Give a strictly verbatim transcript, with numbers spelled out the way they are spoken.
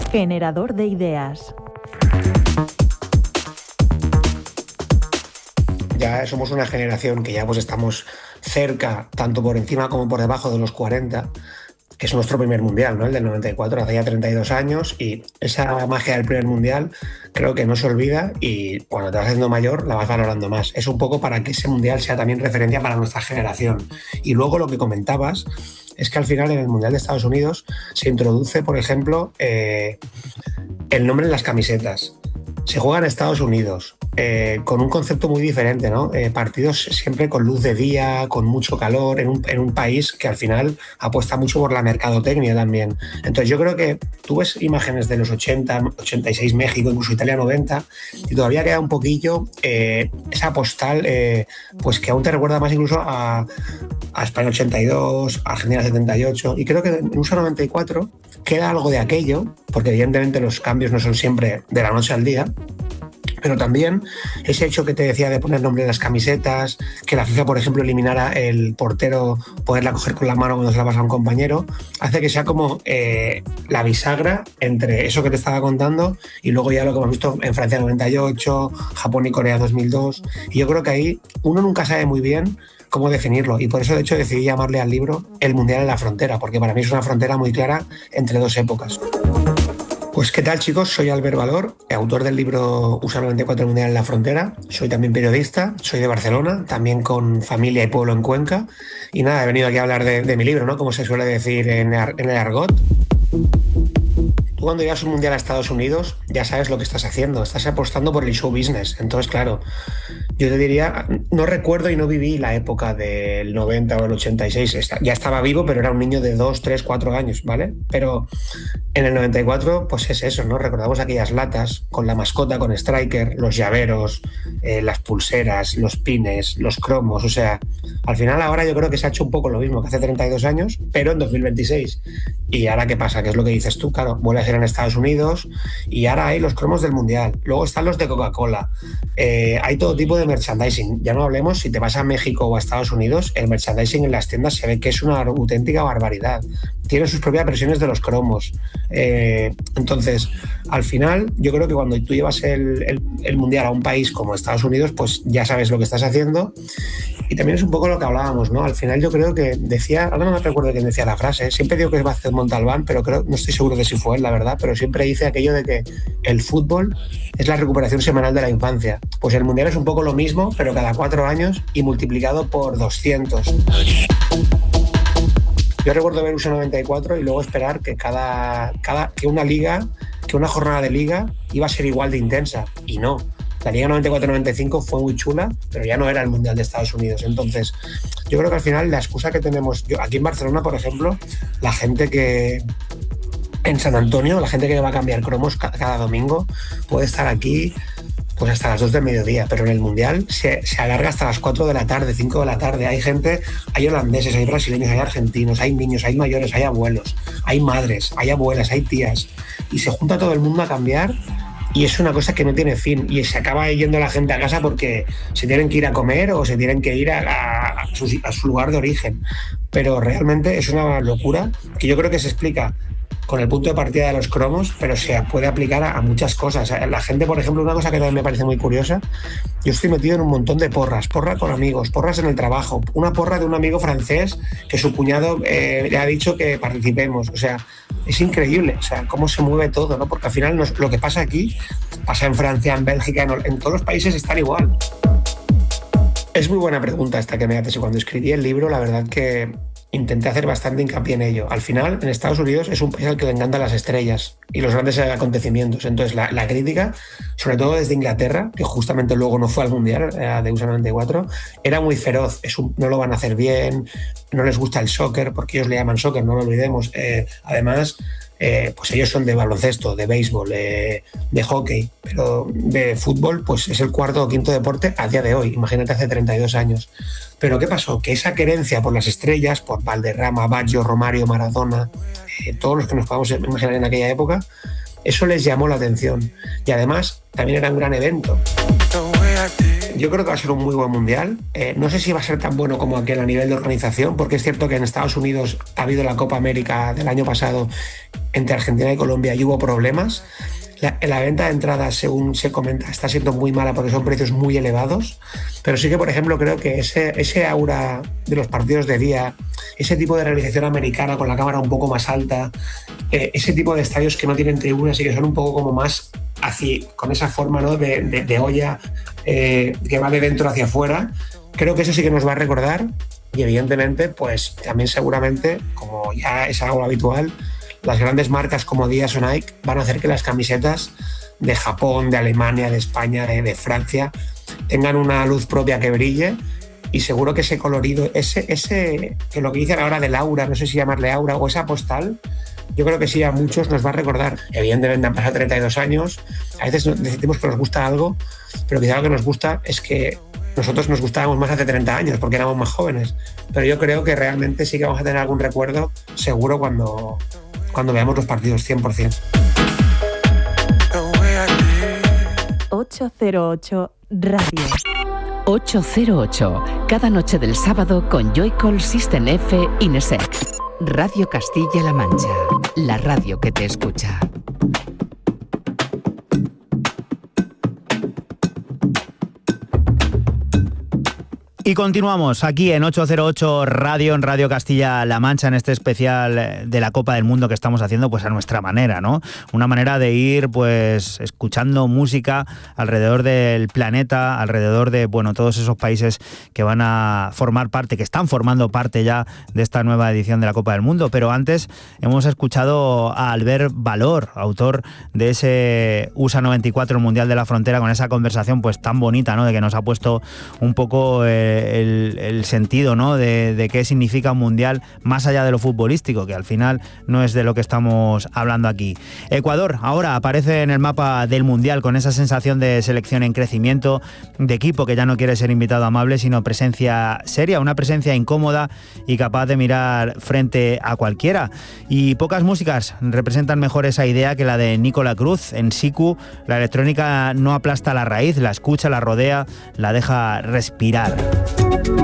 Generador de ideas. Ya somos una generación que ya pues estamos cerca, tanto por encima como por debajo de los cuarenta, que es nuestro primer mundial, ¿no? El del noventa y cuatro, hace ya treinta y dos años, y esa magia del primer mundial creo que no se olvida y cuando te vas haciendo mayor la vas valorando más. Es un poco para que ese mundial sea también referencia para nuestra generación. Y luego lo que comentabas es que al final en el Mundial de Estados Unidos se introduce, por ejemplo, eh, el nombre en las camisetas. Se juega en Estados Unidos, eh, con un concepto muy diferente, ¿no? Eh, partidos siempre con luz de día, con mucho calor, en un, en un país que al final apuesta mucho por la mercadotecnia también. Entonces yo creo que tú ves imágenes de los ochenta, ochenta y seis México, incluso Italia noventa, y todavía queda un poquillo eh, esa postal, eh, pues que aún te recuerda más incluso a, a España ochenta y dos, a Argentina setenta y ocho, y creo que en U S A noventa y cuatro queda algo de aquello, porque evidentemente los cambios no son siempre de la noche al día, pero también ese hecho que te decía de poner nombre en las camisetas, que la FIFA, por ejemplo, eliminara el portero, poderla coger con la mano cuando se la pasa a un compañero, hace que sea como eh, la bisagra entre eso que te estaba contando y luego ya lo que hemos visto en Francia noventa y ocho, Japón y Corea dos mil dos. Y yo creo que ahí uno nunca sabe muy bien cómo definirlo, y por eso de hecho decidí llamarle al libro El Mundial en la Frontera, porque para mí es una frontera muy clara entre dos épocas. Pues qué tal, chicos, soy Albert Valor, autor del libro U S A noventa y cuatro, El Mundial en la Frontera. Soy también periodista, soy de Barcelona, también con familia y pueblo en Cuenca, y nada, he venido aquí a hablar de, de mi libro, ¿no? Como se suele decir en, en el argot. Tú cuando llegas a un mundial a Estados Unidos ya sabes lo que estás haciendo, estás apostando por el show business. Entonces, claro, yo te diría, no recuerdo y no viví la época del noventa o el ochenta y seis, ya estaba vivo, pero era un niño de dos, tres, cuatro años, ¿vale? Pero en el noventa y cuatro, pues es eso, ¿no? Recordamos aquellas latas con la mascota, con Striker, los llaveros, eh, las pulseras, los pines, los cromos, o sea, al final ahora yo creo que se ha hecho un poco lo mismo que hace treinta y dos años, pero en dos mil veintiséis. ¿Y ahora qué pasa? ¿Qué es lo que dices tú? Claro, vuelve a ser en Estados Unidos y ahora hay los cromos del Mundial, luego están los de Coca-Cola, eh, hay todo tipo de merchandising. Ya no hablemos, si te vas a México o a Estados Unidos, el merchandising en las tiendas se ve que es una auténtica barbaridad. Tienen sus propias versiones de los cromos. Eh, entonces, al final, yo creo que cuando tú llevas el, el, el Mundial a un país como Estados Unidos, pues ya sabes lo que estás haciendo. Y también es un poco lo que hablábamos, ¿no? Al final yo creo que decía, ahora no me recuerdo quién decía la frase, siempre digo que es Vázquez Montalbán, pero creo, no estoy seguro de si fue él, la verdad, pero siempre dice aquello de que el fútbol es la recuperación semanal de la infancia. Pues el Mundial es un poco lo mismo, pero cada cuatro años y multiplicado por doscientos. Yo recuerdo ver U S A noventa y cuatro y luego esperar que cada, cada que una liga, que una jornada de liga iba a ser igual de intensa, y no. La Liga noventa y cuatro noventa y cinco fue muy chula, pero ya no era el Mundial de Estados Unidos. Entonces, yo creo que al final la excusa que tenemos, yo, aquí en Barcelona, por ejemplo, la gente que en San Antonio, la gente que va a cambiar cromos cada, cada domingo, puede estar aquí pues hasta las dos del mediodía, pero en el Mundial se, se alarga hasta las cuatro de la tarde, cinco de la tarde. Hay gente, hay holandeses, hay brasileños, hay argentinos, hay niños, hay mayores, hay abuelos, hay madres, hay abuelas, hay tías, y se junta todo el mundo a cambiar. Y es una cosa que no tiene fin, y se acaba yendo la gente a casa porque se tienen que ir a comer o se tienen que ir a, a, a, su, a su lugar de origen. Pero realmente es una locura que yo creo que se explica con el punto de partida de los cromos, pero se puede aplicar a, a muchas cosas. La gente, por ejemplo, una cosa que también me parece muy curiosa, yo estoy metido en un montón de porras, porras con amigos, porras en el trabajo, una porra de un amigo francés que su cuñado eh, le ha dicho que participemos, o sea, es increíble, o sea, cómo se mueve todo, ¿no? Porque al final nos, lo que pasa aquí pasa en Francia, en Bélgica, en, en todos los países están igual. Es muy buena pregunta esta que me haces, y cuando escribí el libro, la verdad que intenté hacer bastante hincapié en ello. Al final, en Estados Unidos es un país al que le encantan las estrellas y los grandes acontecimientos. Entonces, la, la crítica, sobre todo desde Inglaterra, que justamente luego no fue al Mundial de U S A noventa y cuatro, era muy feroz. Es un, no lo van a hacer bien, no les gusta el soccer, porque ellos le llaman soccer, no lo olvidemos. Eh, además, eh, pues ellos son de baloncesto, de béisbol, eh, de hockey, pero de fútbol pues es el cuarto o quinto deporte a día de hoy, imagínate hace treinta y dos años. Pero ¿qué pasó? Que esa querencia por las estrellas, por Valderrama, Baggio, Romario, Maradona, eh, todos los que nos podamos imaginar en aquella época, eso les llamó la atención, y además también era un gran evento. yo creo que va a ser un muy buen mundial. Eh, no sé si va a ser tan bueno como aquel a nivel de organización, porque es cierto que en Estados Unidos ha habido la Copa América del año pasado entre Argentina y Colombia y hubo problemas. La, la venta de entradas, según se comenta, está siendo muy mala porque son precios muy elevados, pero sí que, por ejemplo, creo que ese, ese aura de los partidos de día, ese tipo de realización americana con la cámara un poco más alta, eh, ese tipo de estadios que no tienen tribunas y que son un poco como más así, con esa forma, ¿no?, de, de, de olla eh, que va de dentro hacia afuera, creo que eso sí que nos va a recordar. Y evidentemente, pues también seguramente, como ya es algo habitual, las grandes marcas como Adidas o Nike van a hacer que las camisetas de Japón, de Alemania, de España, de, de Francia tengan una luz propia que brille, y seguro que ese colorido, ese, ese que lo que dicen ahora del aura, no sé si llamarle aura, o esa postal, yo creo que sí, a muchos nos va a recordar. Evidentemente han pasado treinta y dos años, a veces decimos que nos gusta algo, pero quizá lo que nos gusta es que nosotros nos gustábamos más hace treinta años porque éramos más jóvenes, pero yo creo que realmente sí que vamos a tener algún recuerdo seguro cuando... cuando veamos los partidos, cien por ciento. ocho cero ocho Radio. ocho cero ocho, cada noche del sábado con Joycall System F Inesec. Radio Castilla-La Mancha, la radio que te escucha. Y continuamos aquí en ocho cero ocho Radio, en Radio Castilla-La Mancha, en este especial de la Copa del Mundo que estamos haciendo pues a nuestra manera, ¿no? Una manera de ir pues escuchando música alrededor del planeta, alrededor de, bueno, todos esos países que van a formar parte, que están formando parte ya de esta nueva edición de la Copa del Mundo. Pero antes hemos escuchado a Albert Valor, autor de ese U S A noventa y cuatro, el Mundial de la Frontera, con esa conversación pues tan bonita, ¿no?, de que nos ha puesto un poco... Eh, El, el sentido, ¿no?, de, de qué significa un mundial más allá de lo futbolístico, que al final no es de lo que estamos hablando aquí. Ecuador ahora aparece en el mapa del mundial con esa sensación de selección en crecimiento, de equipo que ya no quiere ser invitado amable, sino presencia seria, una presencia incómoda y capaz de mirar frente a cualquiera. Y pocas músicas representan mejor esa idea que la de Nicola Cruz. En Siku, la electrónica no aplasta la raíz, la escucha, la rodea, la deja respirar.